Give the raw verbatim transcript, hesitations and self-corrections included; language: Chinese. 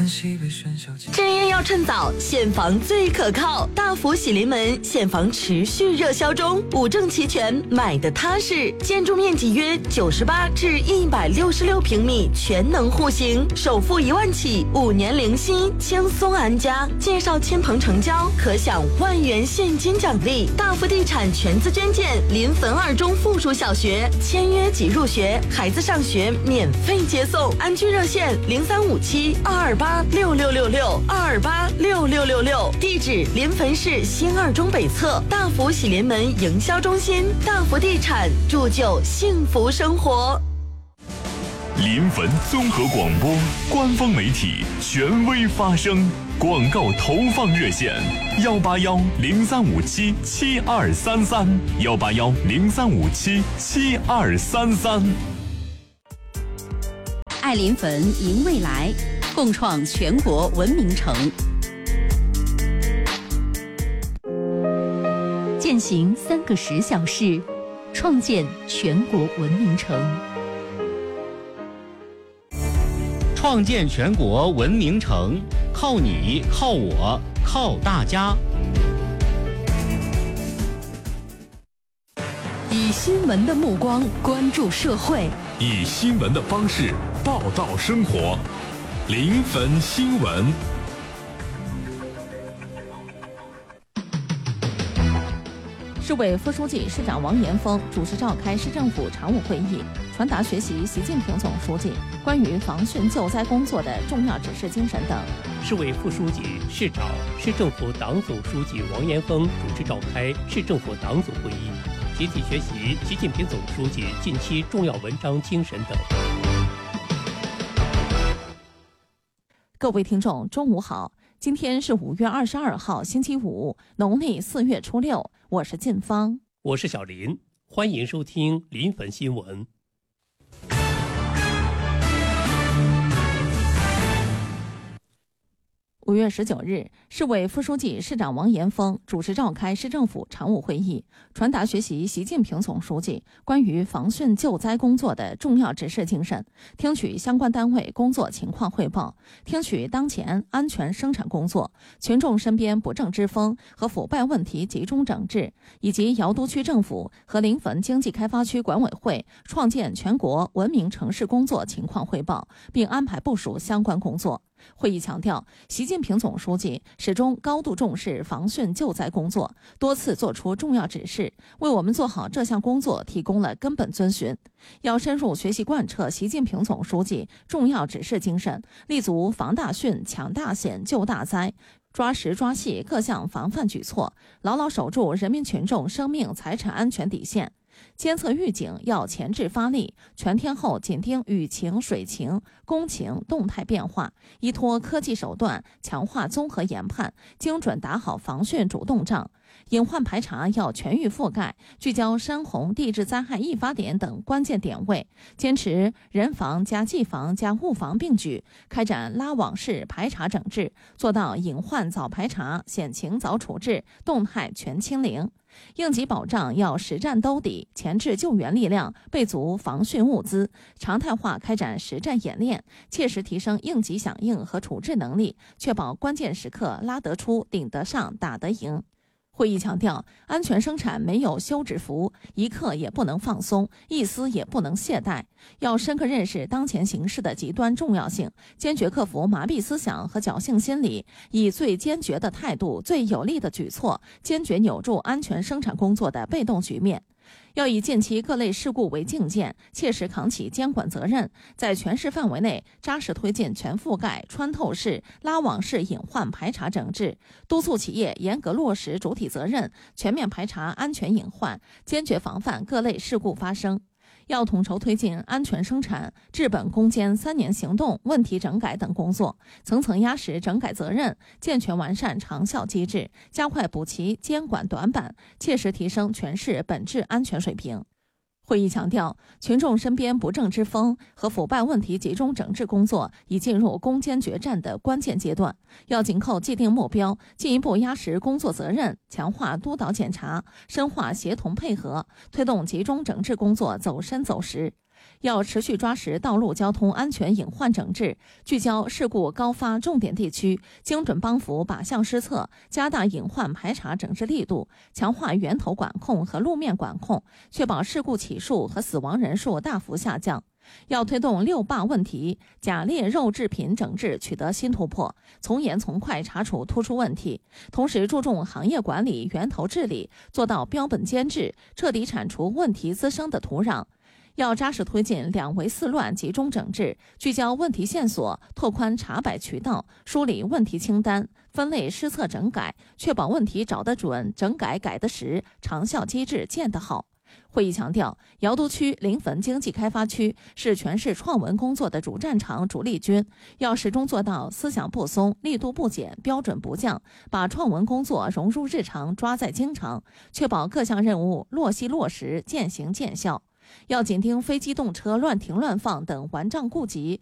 置业要趁早，现房最可靠。大福喜临门现房持续热销中，五证齐全，买的踏实。建筑面积约九十八至一百六十六平米，全能户型，首付一万起，五年零息，轻松安家。介绍亲朋成交，可享万元现金奖励。大福地产全资捐建临汾二中附属小学，签约即入学，孩子上学免费接送。安居热线零三五七二二八六六六六二二八六六六六，地址临汾市新二中北侧大福喜临门营销中心。大福地产铸就幸福生活。 临汾综合广播官方媒体，权威发声。广告投放热线：幺八幺零三五七七二三三，幺八幺零三五七七二三三。 爱临汾，迎未来，共创全国文明城。践行三个十小时，创建全国文明城。 创建全国文明城，靠你，靠我，靠大家。 以新闻的目光关注社会， 以新闻的方式报道生活。临汾新闻。 市委副书记、市长王延峰主持召开市政府常务会议，传达学习习近平总书记关于防汛救灾工作的重要指示精神等。 市委副书记、市长、市政府党总书记王延峰主持召开市政府党组会议，集体学习习近平总书记近期重要文章精神等。 各位听众，中午好！今天是五月二十二号，星期五，农历四月初六。我是晋芳， 我是小林，欢迎收听临汾新闻。 五月十九日，市委副书记、市长王延峰主持召开市政府常务会议，传达学习习近平总书记关于防汛救灾工作的重要指示精神，听取相关单位工作情况汇报，听取当前安全生产工作、群众身边不正之风和腐败问题集中整治，以及瑶都区政府和临汾经济开发区管委会创建全国文明城市工作情况汇报，并安排部署相关工作。会议强调，习近平总书记始终高度重视防汛救灾工作，多次作出重要指示，为我们做好这项工作提供了根本遵循。要深入学习贯彻习近平总书记重要指示精神，立足防大汛、抢大险、救大灾，抓实抓细各项防范举措，牢牢守住人民群众生命财产安全底线。监测预警要前置发力，全天候紧盯雨情、水情、工情动态变化，依托科技手段强化综合研判，精准打好防汛主动仗。隐患排查要全域覆盖，聚焦山洪、地质灾害易发点等关键点位，坚持人防加技防加物防并举，开展拉网式排查整治，做到隐患早排查、险情早处置、动态全清零。应急保障要实战兜底，前置救援力量，备足防汛物资，常态化开展实战演练，切实提升应急响应和处置能力，确保关键时刻拉得出、顶得上、打得赢。会议强调，安全生产没有休止符，一刻也不能放松，一丝也不能懈怠。要深刻认识当前形势的极端重要性，坚决克服麻痹思想和侥幸心理，以最坚决的态度、最有力的举措，坚决扭住安全生产工作的被动局面。要以近期各类事故为镜鉴，切实扛起监管责任，在全市范围内扎实推进全覆盖、穿透式、拉网式隐患排查整治，督促企业严格落实主体责任，全面排查安全隐患，坚决防范各类事故发生。要统筹推进安全生产、治本攻坚三年行动、问题整改等工作，层层压实整改责任，健全完善长效机制，加快补齐监管短板，切实提升全市本质安全水平。会议强调，群众身边不正之风和腐败问题集中整治工作已进入攻坚决战的关键阶段，要紧扣既定目标，进一步压实工作责任，强化督导检查，深化协同配合，推动集中整治工作走深走实。 要持续抓实道路交通安全隐患整治，聚焦事故高发重点地区，精准帮扶靶向施策，加大隐患排查整治力度，强化源头管控和路面管控，确保事故起数和死亡人数大幅下降。要推动六罢问题，假劣肉制品整治取得新突破，从严从快查处突出问题，同时注重行业管理、源头治理，做到标本兼治，彻底铲除问题滋生的土壤。要扎实推进两维四乱集中整治，聚焦问题线索，拓宽查摆渠道，梳理问题清单，分类施策整改，确保问题找得准，整改改得实，长效机制建得好。会议强调，瑶都区临汾经济开发区是全市创文工作的主战场、主力军，要始终做到思想不松、力度不减、标准不降，把创文工作融入日常，抓在经常，确保各项任务落细落实、见行见效。要紧盯非机动车乱停乱放等顽瘴痼疾，